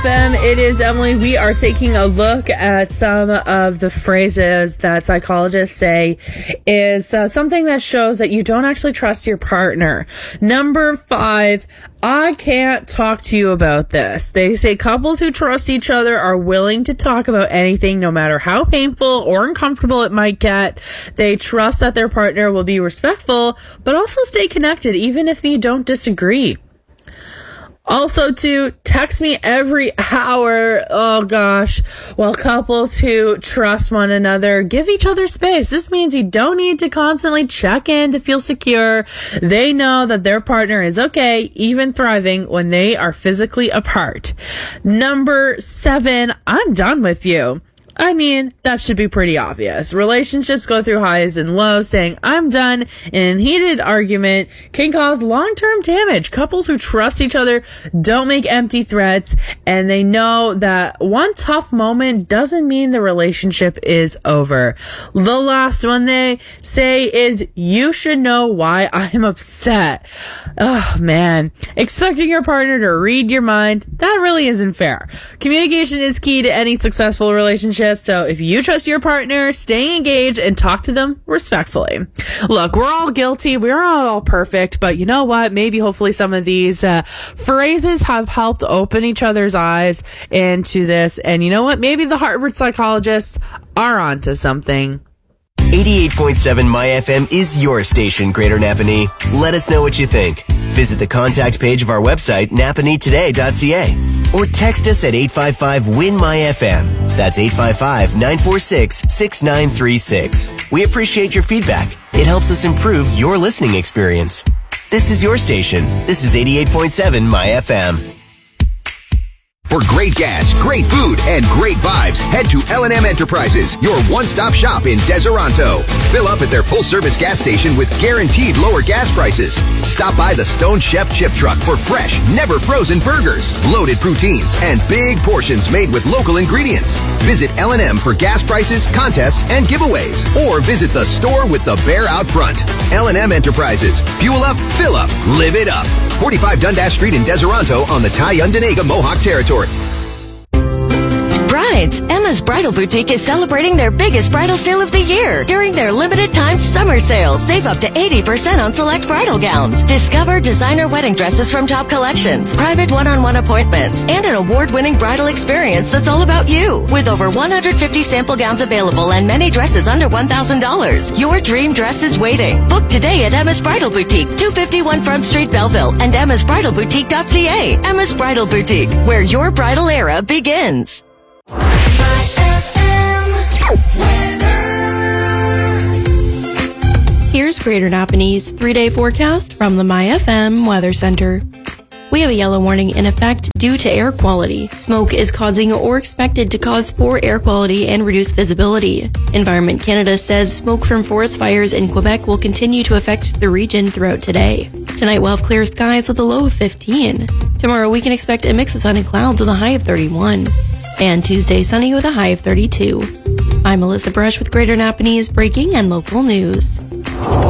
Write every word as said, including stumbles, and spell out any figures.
It is Emily. We are taking a look at some of the phrases that psychologists say is uh, something that shows that you don't actually trust your partner. Number five, I can't talk to you about this. They say couples who trust each other are willing to talk about anything, no matter how painful or uncomfortable it might get. They trust that their partner will be respectful, but also stay connected, even if you don't disagree. Also, to text me every hour. Oh gosh. Well, couples who trust one another give each other space. This means you don't need to constantly check in to feel secure. They know that their partner is okay, even thriving when they are physically apart. Number seven, I'm done with you. I mean, that should be pretty obvious. Relationships go through highs and lows. Saying I'm done in a heated argument can cause long-term damage. Couples who trust each other don't make empty threats, and they know that one tough moment doesn't mean the relationship is over. The last one they say is, you should know why I'm upset. Oh man, expecting your partner to read your mind, that really isn't fair. Communication is key to any successful relationship. So if you trust your partner, stay engaged and talk to them respectfully. Look, we're all guilty. We're not all perfect, but you know what? Maybe hopefully some of these uh, phrases have helped open each other's eyes into this. And you know what? Maybe the Harvard psychologists are onto something. eighty-eight point seven My F M is your station, Greater Napanee. Let us know what you think. Visit the contact page of our website, napanee today dot c a, or text us at eight five five, W I N, M Y F M. That's eight five five, nine four six, six nine three six. We appreciate your feedback. It helps us improve your listening experience. This is your station. This is eighty-eight point seven My F M. For great gas, great food, and great vibes, head to L and M Enterprises, your one-stop shop in Deseronto. Fill up at their full-service gas station with guaranteed lower gas prices. Stop by the Stone Chef Chip Truck for fresh, never-frozen burgers, loaded poutines, and big portions made with local ingredients. Visit L and M for gas prices, contests, and giveaways. Or visit the store with the bear out front. L and M Enterprises. Fuel up, fill up, live it up. forty-five Dundas Street in Deseronto on the Tyundanega Mohawk Territory. Brides, Emma's Bridal Boutique is celebrating their biggest bridal sale of the year. During their limited time summer sale, save up to eighty percent on select bridal gowns. Discover designer wedding dresses from top collections, private one-on-one appointments, and an award-winning bridal experience that's all about you. With over one hundred fifty sample gowns available and many dresses under one thousand dollars, your dream dress is waiting. Book today at Emma's Bridal Boutique, two fifty-one Front Street, Belleville, and emmas bridal boutique dot c a. Emma's Bridal Boutique, where your bridal era begins. Here's Greater Napanee's three-day forecast from the My F M Weather Center. We have a yellow warning in effect due to air quality. Smoke is causing or expected to cause poor air quality and reduced visibility. Environment Canada says smoke from forest fires in Quebec will continue to affect the region throughout today. Tonight we'll have clear skies with a low of fifteen. Tomorrow we can expect a mix of sun and clouds with a high of thirty-one. And Tuesday sunny with a high of thirty-two. I'm Melissa Brush with Greater Napanee's breaking and local news.